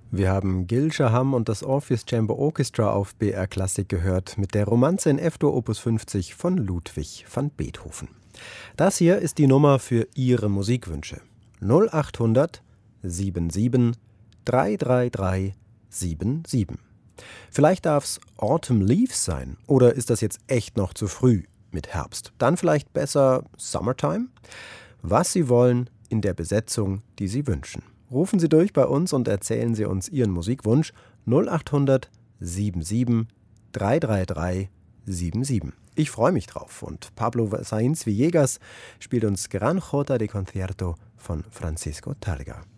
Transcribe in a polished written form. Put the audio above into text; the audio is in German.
Wir haben Gil Shaham und das Orpheus Chamber Orchestra auf BR Klassik gehört mit der Romanze in F-Dur Opus 50 von Ludwig van Beethoven. Das hier ist die Nummer für Ihre Musikwünsche. 0800 77 333 77. Vielleicht darf's Autumn Leaves sein, oder ist das jetzt echt noch zu früh mit Herbst? Dann vielleicht besser Summertime? Was Sie wollen in der Besetzung, die Sie wünschen. Rufen Sie durch bei uns und erzählen Sie uns Ihren Musikwunsch 0800 77 333 77. Ich freue mich drauf und Pablo Sáenz Villegas spielt uns Gran Jota de Concierto von Francisco Targa.